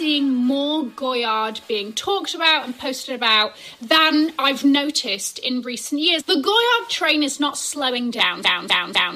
seeing more Goyard being talked about and posted about than I've noticed in recent years. The Goyard train is not slowing down.